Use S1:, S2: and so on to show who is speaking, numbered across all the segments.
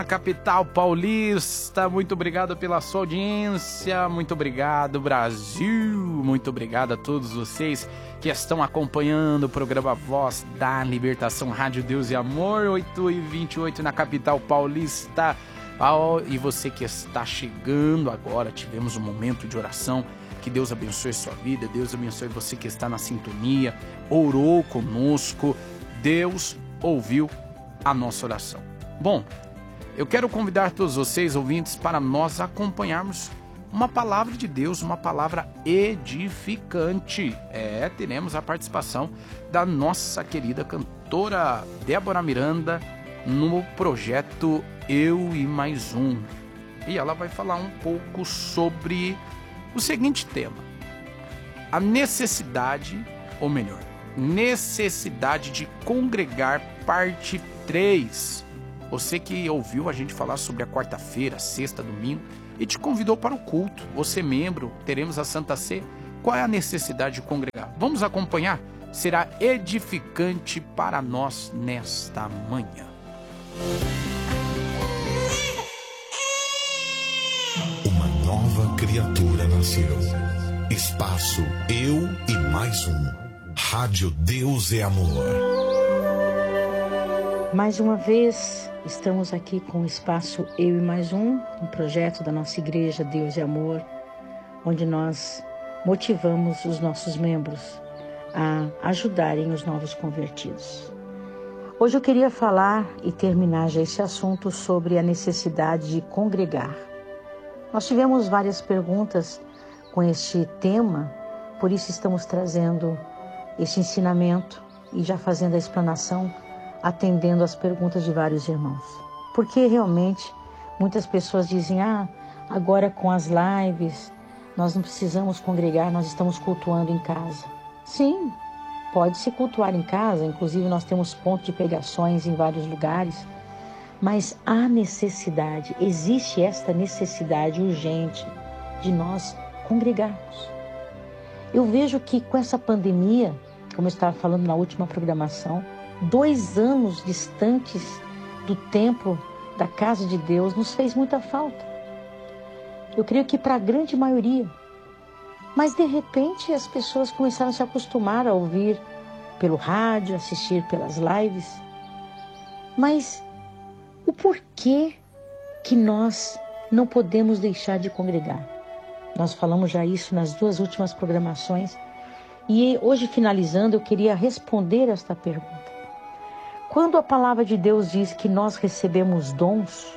S1: Capital paulista, muito obrigado pela sua audiência, muito obrigado Brasil, muito obrigado a todos vocês que estão acompanhando o programa Voz da Libertação, Rádio Deus e Amor, 8h28 na capital paulista. E você que está chegando agora, tivemos um momento de oração. Que Deus abençoe sua vida, Deus abençoe você que está na sintonia, orou conosco, Deus ouviu a nossa oração. Bom, eu quero convidar todos vocês, ouvintes, para nós acompanharmos uma palavra de Deus, uma palavra edificante. Teremos a participação da nossa querida cantora Débora Miranda no projeto Eu e Mais Um. E ela vai falar um pouco sobre o seguinte tema: a necessidade, ou melhor, necessidade de congregar, parte 3. Você que ouviu a gente falar sobre a quarta-feira, sexta, domingo e te convidou para o culto. Você membro, teremos a Santa Ceia. Qual é a necessidade de congregar? Vamos acompanhar? Será edificante para nós nesta manhã.
S2: Uma nova criatura nasceu. Espaço Eu e Mais Um. Rádio Deus é Amor.
S3: Mais uma vez, estamos aqui com o Espaço Eu e Mais Um projeto da nossa igreja Deus é Amor, onde nós motivamos os nossos membros a ajudarem os novos convertidos. Hoje eu queria falar e terminar já esse assunto sobre a necessidade de congregar. Nós tivemos várias perguntas com este tema, por isso estamos trazendo este ensinamento e já fazendo a explanação, atendendo às perguntas de vários irmãos. Porque realmente muitas pessoas dizem, agora com as lives nós não precisamos congregar, nós estamos cultuando em casa. Sim, pode se cultuar em casa, inclusive nós temos ponto de pregações em vários lugares, mas há necessidade, existe esta necessidade urgente de nós congregarmos. Eu vejo que com essa pandemia, como eu estava falando na última programação, 2 anos distantes do templo, da casa de Deus, nos fez muita falta. Eu creio que para a grande maioria. Mas de repente as pessoas começaram a se acostumar a ouvir pelo rádio, assistir pelas lives. Mas o porquê que nós não podemos deixar de congregar? Nós falamos já isso nas 2 últimas programações. E hoje, finalizando, eu queria responder esta pergunta. Quando a palavra de Deus diz que nós recebemos dons,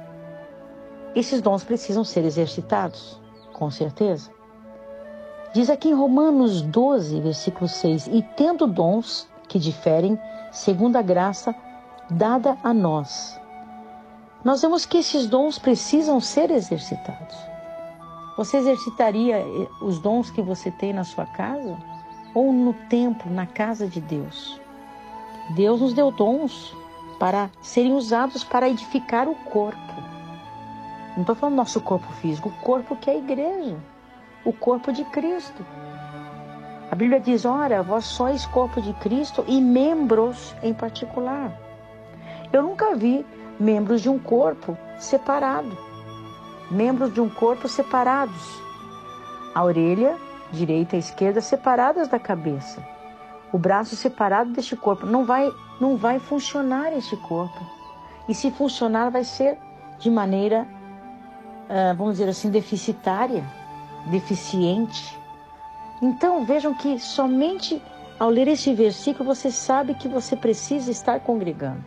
S3: esses dons precisam ser exercitados, com certeza. Diz aqui em Romanos 12, versículo 6, e tendo dons que diferem segundo a graça dada a nós. Nós vemos que esses dons precisam ser exercitados. Você exercitaria os dons que você tem na sua casa? Ou no templo, na casa de Deus? Deus nos deu dons para serem usados para edificar o corpo. Não estou falando do nosso corpo físico, o corpo que é a igreja, o corpo de Cristo. A Bíblia diz, ora, vós sois corpo de Cristo e membros em particular. Eu nunca vi membros de um corpo separado. Membros de um corpo separados. A orelha direita e esquerda separadas da cabeça. O braço separado deste corpo. Não vai funcionar este corpo. E se funcionar, vai ser de maneira, vamos dizer assim, deficitária, deficiente. Então, vejam que somente ao ler este versículo, você sabe que você precisa estar congregando.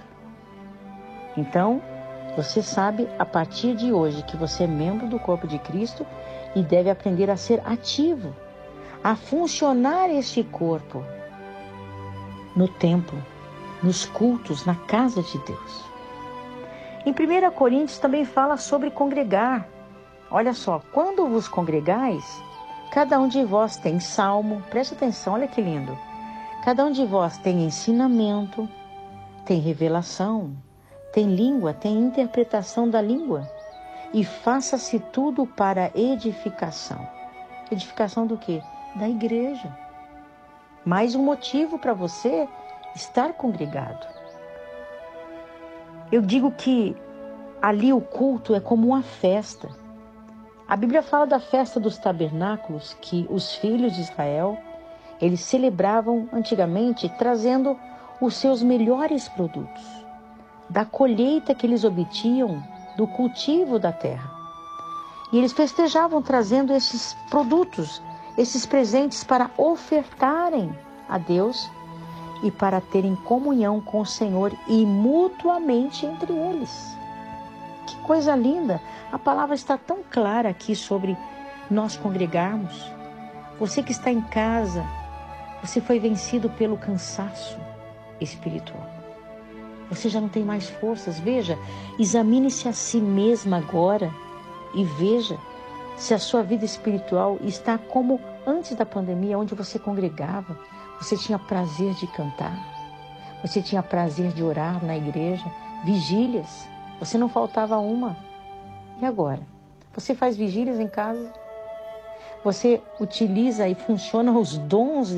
S3: Então, você sabe a partir de hoje que você é membro do corpo de Cristo e deve aprender a ser ativo, a funcionar este corpo no templo, nos cultos, na casa de Deus. Em 1 Coríntios também fala sobre congregar. Olha só, quando vos congregais, cada um de vós tem salmo, presta atenção, olha que lindo. Cada um de vós tem ensinamento, tem revelação, tem língua, tem interpretação da língua. E faça-se tudo para edificação. Edificação do quê? Da igreja. Mais um motivo para você estar congregado. Eu digo que ali o culto é como uma festa. A Bíblia fala da festa dos tabernáculos, que os filhos de Israel, eles celebravam antigamente trazendo os seus melhores produtos, da colheita que eles obtinham do cultivo da terra. E eles festejavam trazendo esses produtos, esses presentes para ofertarem a Deus e para terem comunhão com o Senhor e mutuamente entre eles. Que coisa linda! A palavra está tão clara aqui sobre nós congregarmos. Você que está em casa, você foi vencido pelo cansaço espiritual. Você já não tem mais forças. Veja, examine-se a si mesma agora e veja se a sua vida espiritual está como antes da pandemia, onde você congregava, você tinha prazer de cantar, você tinha prazer de orar na igreja, vigílias, você não faltava uma. E agora? Você faz vigílias em casa? Você utiliza e funciona os dons